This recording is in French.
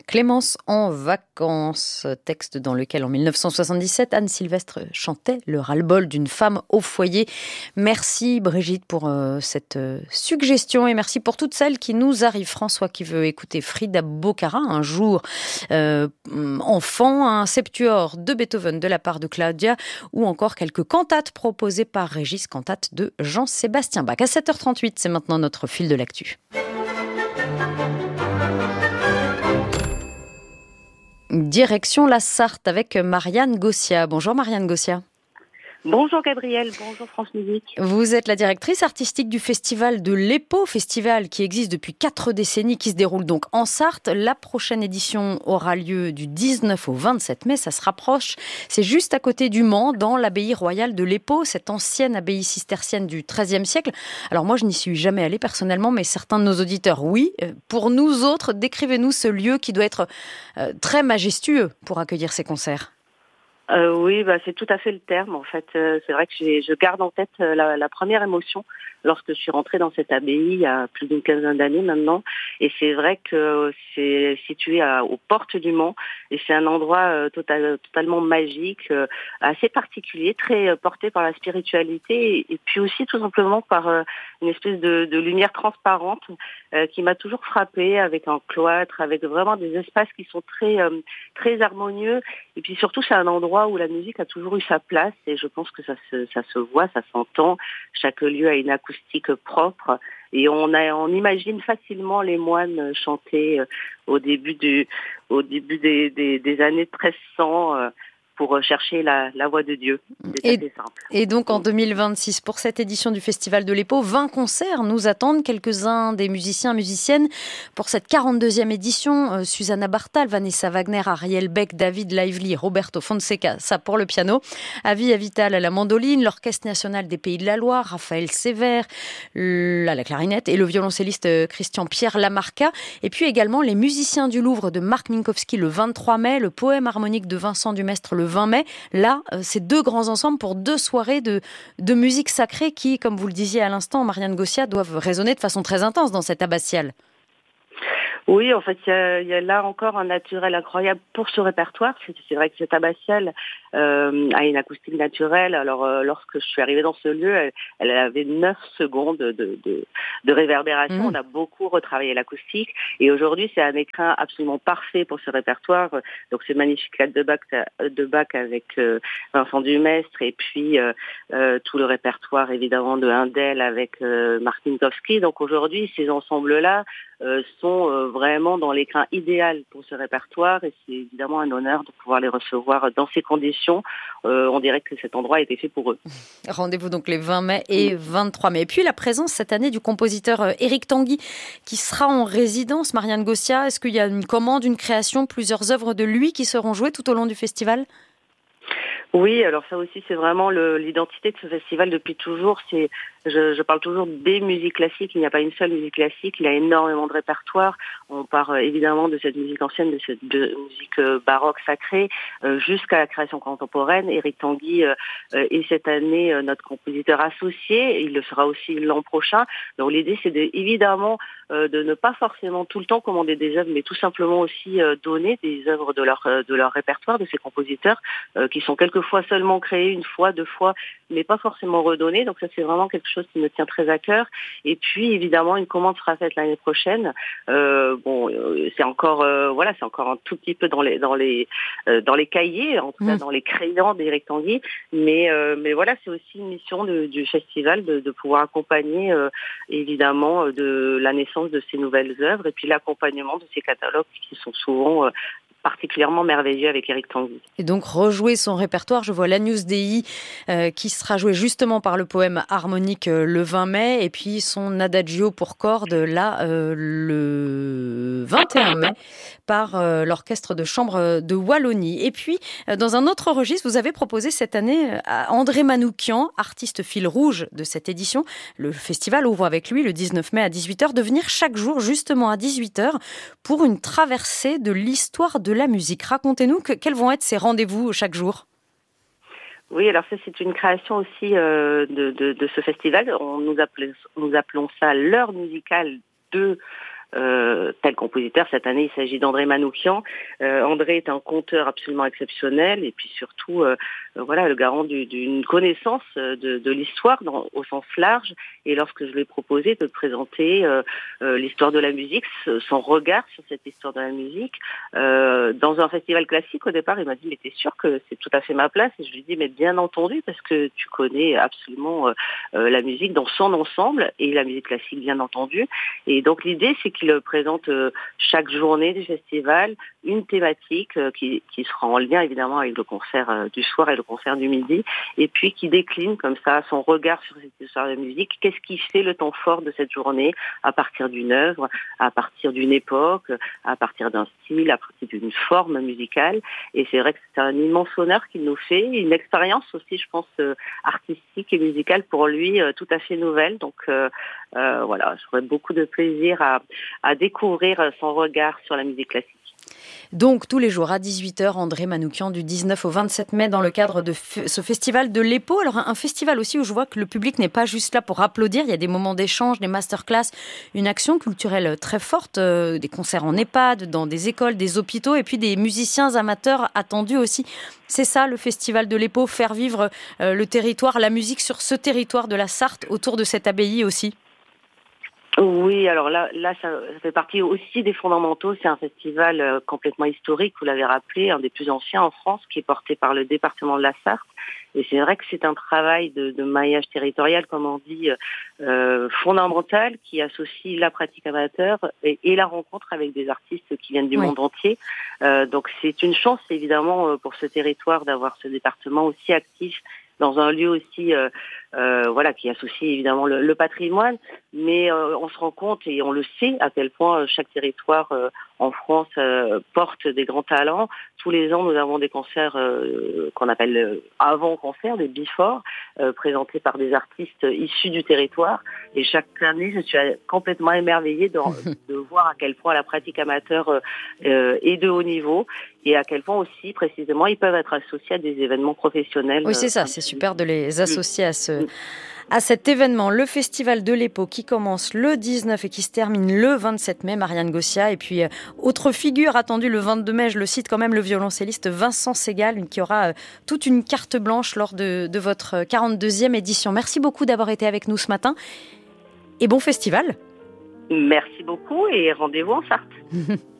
Clémence en vacances, texte dans lequel en 1977, Anne Sylvestre chantait le ras-le-bol d'une femme au foyer. Merci Brigitte pour cette suggestion et merci pour toutes celles qui nous arrivent. François qui veut écouter Frida Boccara, un jour enfant, un septuor de Beethoven de la part de Claudia ou encore quelques cantates proposées par Régis, cantates de Jean-Sébastien Bach. À 7h38, c'est maintenant notre fil de l'actu. Direction la Sarthe avec Marianne Gossia. Bonjour Marianne Gossia. Bonjour Gabriel, bonjour France Musique. Vous êtes la directrice artistique du festival de l'EPO, festival qui existe depuis 4 décennies, qui se déroule donc en Sarthe. La prochaine édition aura lieu du 19 au 27 mai, ça se rapproche. C'est juste à côté du Mans, dans l'abbaye royale de l'EPO, cette ancienne abbaye cistercienne du XIIIe siècle. Alors moi, je n'y suis jamais allée personnellement, mais certains de nos auditeurs, oui. Pour nous autres, décrivez-nous ce lieu qui doit être très majestueux pour accueillir ces concerts. Oui, c'est tout à fait le terme. En fait, c'est vrai que je garde en tête la première émotion lorsque je suis rentrée dans cette abbaye il y a plus d'une quinzaine d'années maintenant. Et c'est vrai que c'est situé aux portes du Mans et c'est un endroit totalement magique, assez particulier, très porté par la spiritualité et puis aussi tout simplement par une espèce de lumière transparente qui m'a toujours frappée, avec un cloître, avec vraiment des espaces qui sont très harmonieux. Et puis surtout, c'est un endroit où la musique a toujours eu sa place et je pense que ça se voit, ça s'entend. Chaque lieu a une acoustique propre et on imagine facilement les moines chanter au début des années 1300 pour chercher la voix de Dieu. C'est assez simple. Et donc en 2026, pour cette édition du Festival de l'EPO, 20 concerts nous attendent. Quelques-uns des musiciens et musiciennes pour cette 42e édition. Susanna Bartal, Vanessa Wagner, Ariel Beck, David Lively, Roberto Fonseca, ça pour le piano. Avi Avital à la mandoline, l'Orchestre national des Pays de la Loire, Raphaël Sévère à la clarinette et le violoncelliste Christian-Pierre Lamarca. Et puis également les musiciens du Louvre de Marc Minkowski le 23 mai, le poème harmonique de Vincent Dumestre le 20 mai. Là, c'est 2 grands ensembles pour 2 soirées de musique sacrée qui, comme vous le disiez à l'instant, Marianne Gossia, doivent résonner de façon très intense dans cette abbatiale. Oui, en fait, il y a là encore un naturel incroyable pour ce répertoire. C'est vrai que cette abbatiale a une acoustique naturelle. Alors, lorsque je suis arrivée dans ce lieu, elle avait 9 secondes de réverbération. On a beaucoup retravaillé l'acoustique. Et aujourd'hui, c'est un écrin absolument parfait pour ce répertoire. Donc, c'est magnifique de Bach avec Vincent Dumestre et puis tout le répertoire, évidemment, de Handel avec Marc Minkowski. Donc, aujourd'hui, ces ensembles-là sont vraiment dans l'écrin idéal pour ce répertoire et c'est évidemment un honneur de pouvoir les recevoir dans ces conditions. On dirait que cet endroit a été fait pour eux. Rendez-vous donc les 20 mai et 23 mai. Et puis la présence cette année du compositeur Éric Tanguy qui sera en résidence. Marianne Gossia, est-ce qu'il y a une commande, une création, plusieurs œuvres de lui qui seront jouées tout au long du festival ? Oui, alors ça aussi c'est vraiment l'identité de ce festival depuis toujours. Je parle toujours des musiques classiques, il n'y a pas une seule musique classique, il y a énormément de répertoire. On part évidemment de cette musique ancienne, de cette musique baroque sacrée, jusqu'à la création contemporaine. Éric Tanguy est cette année notre compositeur associé, il le sera aussi l'an prochain. Donc l'idée c'est évidemment de ne pas forcément tout le temps commander des œuvres, mais tout simplement aussi donner des œuvres de leur répertoire, de ces compositeurs qui sont quelquefois seulement créés une fois, 2 fois, mais pas forcément redonnés. Donc ça c'est vraiment quelque chose qui me tient très à cœur. Et puis évidemment une commande sera faite l'année prochaine. C'est encore c'est encore un tout petit peu dans les cahiers, en tout cas dans les crayons d'Éric Tanguy. Mais voilà, c'est aussi une mission du festival de pouvoir accompagner évidemment de la naissance de ces nouvelles œuvres et puis l'accompagnement de ces catalogues qui sont souvent particulièrement merveilleux avec Éric Tanguy. Et donc rejouer son répertoire, je vois l'Agnus Dei qui sera joué justement par le poème harmonique le 20 mai et puis son Adagio pour cordes là le 21 mai par l'orchestre de chambre de Wallonie. Et puis dans un autre registre, vous avez proposé cette année à André Manoukian, artiste fil rouge de cette édition. Le festival ouvre avec lui le 19 mai à 18h, de venir chaque jour justement à 18h pour une traversée de l'histoire de la musique. Racontez-nous quels vont être ces rendez-vous chaque jour. Oui, alors ça c'est une création aussi de ce festival. Nous appelons ça l'heure musicale de tel compositeur. Cette année, il s'agit d'André Manoukian. André est un conteur absolument exceptionnel et puis surtout, le garant d'une connaissance de l'histoire au sens large. Et lorsque je lui ai proposé de présenter l'histoire de la musique, son regard sur cette histoire de la musique, dans un festival classique, au départ, il m'a dit « mais t'es sûr que c'est tout à fait ma place ?» Et je lui ai dit « mais bien entendu, parce que tu connais absolument la musique dans son ensemble et la musique classique, bien entendu. » Et donc l'idée, c'est qu'il présente chaque journée du festival une thématique qui sera en lien évidemment avec le concert du soir et le concert du midi, et puis qui décline comme ça son regard sur cette histoire de la musique. Qu'est-ce qui fait le temps fort de cette journée à partir d'une œuvre, à partir d'une époque, à partir d'un style, à partir d'une forme musicale. Et c'est vrai que c'est un immense honneur qu'il nous fait, une expérience aussi, je pense, artistique et musicale pour lui tout à fait nouvelle. Donc j'aurais beaucoup de plaisir à découvrir son regard sur la musique classique. Donc tous les jours à 18h, André Manoukian du 19 au 27 mai dans le cadre de ce festival de l'EPO. Alors un festival aussi où je vois que le public n'est pas juste là pour applaudir, il y a des moments d'échange, des masterclass, une action culturelle très forte, des concerts en EHPAD, dans des écoles, des hôpitaux et puis des musiciens amateurs attendus aussi. C'est ça le festival de l'EPO, faire vivre le territoire, la musique sur ce territoire de la Sarthe autour de cette abbaye aussi. Oui, alors là, ça fait partie aussi des fondamentaux. C'est un festival complètement historique, vous l'avez rappelé, un des plus anciens en France, qui est porté par le département de la Sarthe. Et c'est vrai que c'est un travail de maillage territorial, comme on dit, fondamental, qui associe la pratique amateur et la rencontre avec des artistes qui viennent du monde entier. Donc c'est une chance, évidemment, pour ce territoire d'avoir ce département aussi actif dans un lieu aussi qui associe évidemment le patrimoine, mais on se rend compte et on le sait à quel point chaque territoire en France porte des grands talents. Tous les ans, nous avons des concerts qu'on appelle avant-concerts, des before, présentés par des artistes issus du territoire. Et chaque année, je suis complètement émerveillée de voir à quel point la pratique amateur est de haut niveau et à quel point aussi, précisément, ils peuvent être associés à des événements professionnels. Oui, c'est ça, c'est super de les associer à cet événement, le Festival de l'EPO qui commence le 19 et qui se termine le 27 mai, Marianne Gossia. Et puis, autre figure attendue le 22 mai, je le cite quand même, le violoncelliste Vincent Segal, qui aura toute une carte blanche lors de votre 42e édition. Merci beaucoup d'avoir été avec nous ce matin et bon festival. Merci beaucoup et rendez-vous en Sarthe.